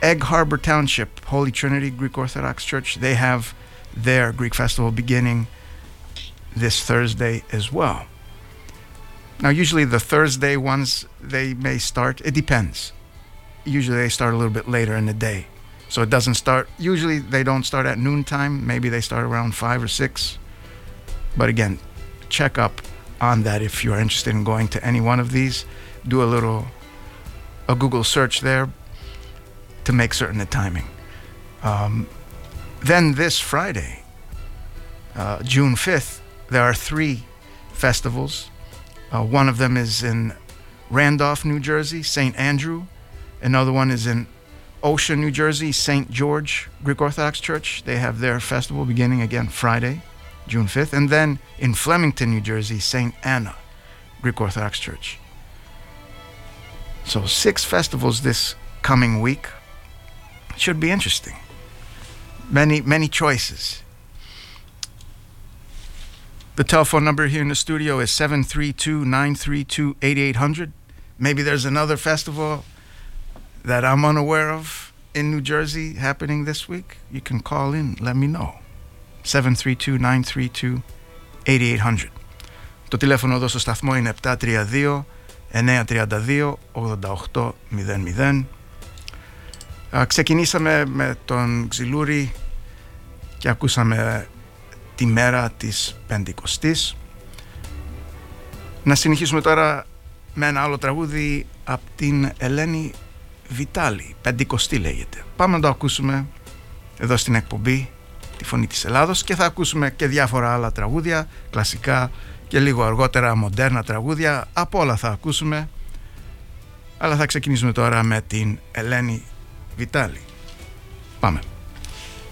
Egg Harbor Township Holy Trinity Greek Orthodox Church, they have their Greek festival beginning this Thursday as well. Now, usually the Thursday ones, they may start, it depends. Usually they start a little bit later in the day. So it doesn't start, usually they don't start at noontime. Maybe they start around 5 or 6. But again, check up on that if you're interested in going to any one of these. Do a Google search there to make certain the timing. Then this Friday, June 5th, there are 3 festivals. One of them is in Randolph, New Jersey, St. Andrew. Another one is in Ocean, New Jersey, St. George Greek Orthodox Church. They have their festival beginning again Friday, June 5th. And then in Flemington, New Jersey, St. Anna Greek Orthodox Church. So 6 festivals this coming week. Should be interesting. Many choices. The telephone number here in the studio is 732-932-8800. Maybe there's another festival that I'm unaware of in New Jersey happening this week. You can call in, let me know. 732-932-8800. Το τηλέφωνο εδώ στο σταθμό είναι 732-932-8800. Ξεκινήσαμε με τον Ξυλούρη και ακούσαμε τη μέρα της Πεντηκοστής. Να συνεχίσουμε τώρα με ένα άλλο τραγούδι από την Ελένη Βιτάλη, Πεντηκοστή λέγεται. Πάμε να το ακούσουμε εδώ στην εκπομπή τη Φωνή της Ελλάδος και θα ακούσουμε και διάφορα άλλα τραγούδια, κλασικά και λίγο αργότερα μοντέρνα τραγούδια, από όλα θα ακούσουμε, αλλά θα ξεκινήσουμε τώρα με την Ελένη Βιτάλη. Πάμε.